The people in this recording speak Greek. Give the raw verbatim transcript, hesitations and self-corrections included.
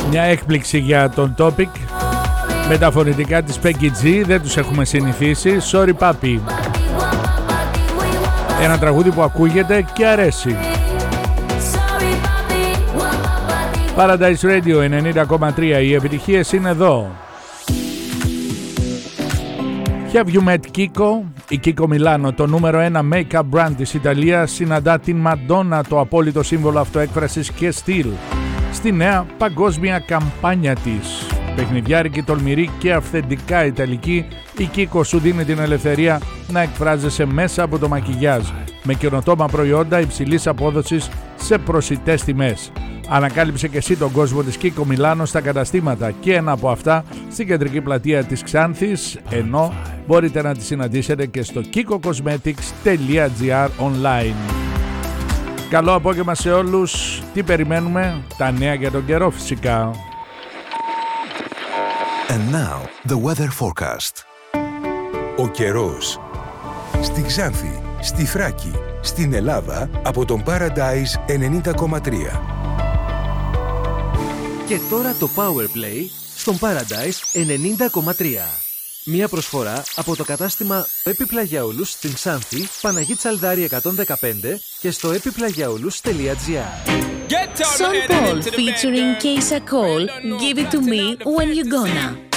Μια έκπληξη για τον topic. Με τα φωνητικά της Peggy G, δεν τους έχουμε συνηθίσει. Sorry Papi. Ένα τραγούδι που ακούγεται και αρέσει. Paradise Radio ενενήντα κόμμα τρία. Οι επιτυχίες είναι εδώ. Have you met Kiko? Η Kiko Milano, το νούμερο ένα make-up brand της Ιταλίας, συναντά την Madonna, το απόλυτο σύμβολο αυτοέκφρασης και στυλ, στη νέα παγκόσμια καμπάνια της. Παιχνιδιάρικη, τολμηρή και αυθεντικά ιταλική, η Kiko σου δίνει την ελευθερία να εκφράζεσαι μέσα από το μακιγιάζ, με καινοτόμα προϊόντα υψηλής απόδοσης σε προσιτές τιμές. Ανακάλυψε και εσύ τον κόσμο της Kiko Milano στα καταστήματα και ένα από αυτά στην κεντρική πλατεία της Ξάνθης, ενώ μπορείτε να τη συναντήσετε και στο kiko cosmetics τελεία gr online. Καλό απόγευμα σε όλους. Τι περιμένουμε? Τα νέα για τον καιρό φυσικά. And now, the weather forecast. Ο καιρός. Στη Ξάνθη, στη Θράκη, στην Ελλάδα, από τον Paradise ενενήντα κόμμα τρία. Και τώρα το Power Play στον Paradise ενενήντα κόμμα τρία. Μια προσφορά από το κατάστημα Επιπλαγιαούλους στην Ξάνθη, Παναγή Τσαλδάρη εκατόν δεκαπέντε και στο επιπλαγιαούλους τελεία gr. Sean Paul featuring Keisha Cole, Give It To Me When You Gonna.